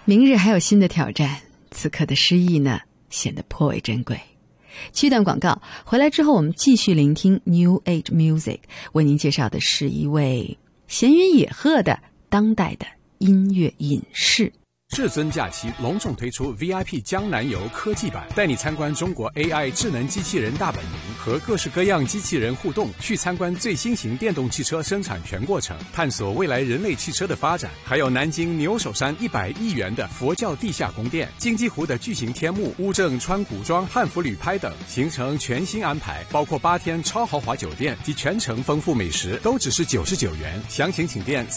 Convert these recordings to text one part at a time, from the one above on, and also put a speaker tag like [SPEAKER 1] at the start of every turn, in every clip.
[SPEAKER 1] 明日还有新的挑战，此刻的诗意呢，显得颇为珍贵。去段广告，回来之后我们继续聆听 New Age Music， 为您介绍的是一位闲云野鹤的当代的音乐隐士。
[SPEAKER 2] 至尊假期隆重推出 VIP 江南游科技版，带你参观中国 AI 智能机器人大本营，和各式各样机器人互动，去参观最新型电动汽车生产全过程，探索未来人类汽车的发展。还有南京牛首山100亿元的佛教地下宫殿，金鸡湖的巨型天幕，乌镇川古装汉服旅拍等，行程全新安排，包括8天超豪华酒店及全程丰富美食，都只是99元。详情请电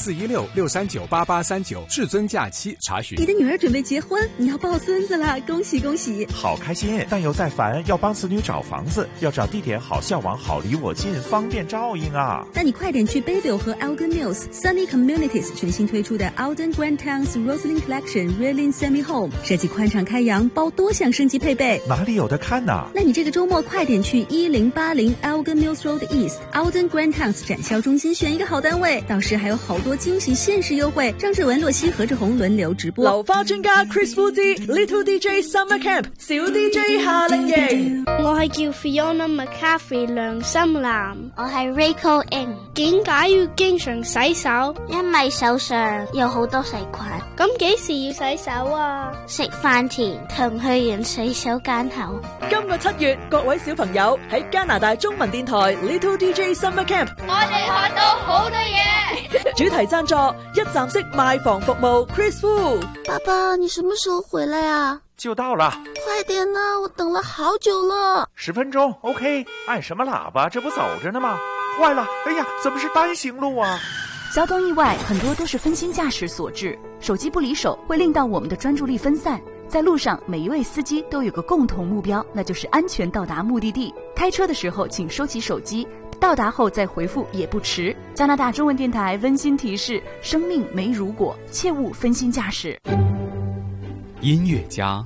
[SPEAKER 2] 416-639-8839，至尊假期查询。
[SPEAKER 3] 你的女儿准备结婚，你要抱孙子了，恭喜恭喜！
[SPEAKER 4] 好开心，但又在烦，要帮子女找房子，要找地点好校网，好离我近，方便照应啊！
[SPEAKER 3] 那你快点去 Bayville 和 Elgin Mills Sunny Communities 全新推出的 Alden Grand Towns Roslyn Collection Reeling Semi Home， 设计宽敞开扬，包多项升级配备。
[SPEAKER 4] 哪里有的看呢？
[SPEAKER 3] 那你这个周末快点去1080 Elgin Mills Road East Alden Grand Towns 展销中心选一个好单位，到时还有好多惊喜限时優惠。張志文、洛希、何志宏輪流直播。
[SPEAKER 5] 流花專家 Chris Wu 之 Little DJ Summer Camp 小 DJ 夏令營。
[SPEAKER 6] 我係叫 Fiona McCaffrey 梁心蘭。
[SPEAKER 7] 我係 Rachel Ng。
[SPEAKER 6] 點解要經常洗手？
[SPEAKER 7] 因為手上有好多細菌。
[SPEAKER 6] 咁幾時要洗手啊？
[SPEAKER 7] 食飯前同去完洗手間後。
[SPEAKER 5] 今個7月，各位小朋友喺加拿大中文電台 Little DJ Summer Camp，
[SPEAKER 8] 我哋學到好多嘢。
[SPEAKER 5] 主題贊助一站式賣房服務 Chris Wu。
[SPEAKER 7] 爸爸，你什麼時候回來啊？
[SPEAKER 4] 就到了，
[SPEAKER 7] 快點啊，我等了好久了。
[SPEAKER 4] 10分鐘 OK， 按什麼喇叭？這不走着呢嗎？壞了，哎呀，怎麼是單行路啊？
[SPEAKER 9] 交通意外很多都是分心駕駛所致，手機不離手會令到我們的專注力分散。在路上，每一位司機都有個共同目標，那就是安全到達目的地。開車的時候請收起手機，到達後再回復也不遲。加拿大中文電台溫馨提示：生命沒如果，切勿分心駕駛。
[SPEAKER 10] 音樂家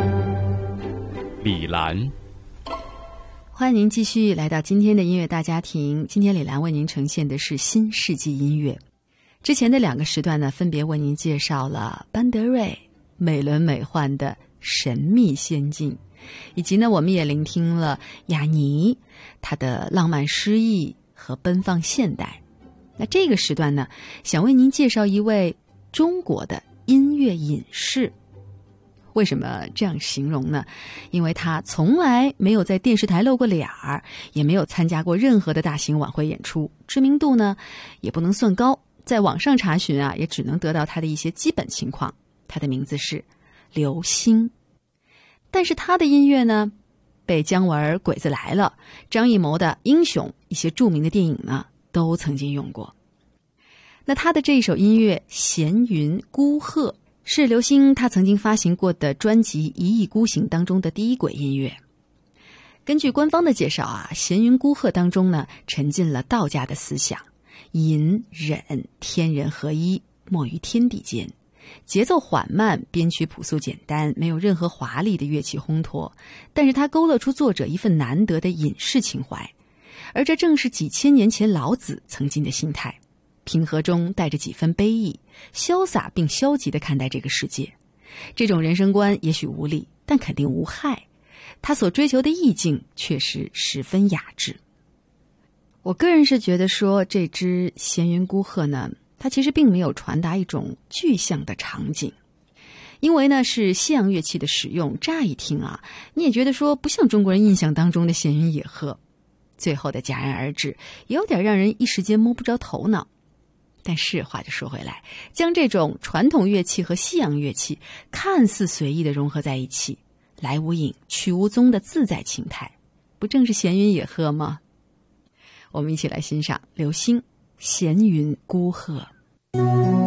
[SPEAKER 10] 李蘭，
[SPEAKER 1] 歡迎您繼續來到今天的音樂大家庭。今天李蘭為您呈現的是新世紀音樂。之前的2個時段呢，分別為您介紹了班德瑞美輪美奐的神秘仙境，以及呢我們也聆聽了雅尼他的浪漫詩意和奔放現代。那這個時段呢，想為您介紹一位中國的音樂隱士。為什麼這樣形容呢？因為他從來沒有在電視台露過臉兒，也沒有參加過任何的大型晚會演出，知名度呢也不能算高，在網上查詢啊也只能得到他的一些基本情況。他的名字是劉星，但是他的音樂呢被姜文《鬼子來了》、張藝謀的《英雄》一些著名的電影呢都曾經用過。那他的這一首音樂《閒雲孤鶴》是劉星他曾經發行過的專輯《一意孤行》當中的第一軌音樂。根據官方的介紹啊，《閒雲孤鶴》當中呢沉浸了道家的思想，隱忍天人合一，沒於天地間。節奏緩慢，編曲樸素簡單，沒有任何華麗的樂器烘托，但是它勾勒出作者一份難得的隱士情懷，而這正是幾千年前老子曾經的心態，平和中帶着幾分悲意，瀟灑並消極地看待這個世界。這種人生觀也許無力，但肯定無害，他所追求的意境確實十分雅致。我個人是覺得說這隻閒雲孤鶴呢，它其實並沒有傳達一種具象的場景，因為呢是西洋樂器的使用，乍一聽啊，你也覺得說不像中國人印象當中的閒雲野鶴，最後的戛然而止，有點讓人一時間摸不着頭腦。但是話就說回來，將這種傳統樂器和西洋樂器看似隨意的融合在一起，來無影去無蹤的自在情態，不正是閒雲野鶴嗎？我們一起來欣賞劉星《閒雲孤鶴》。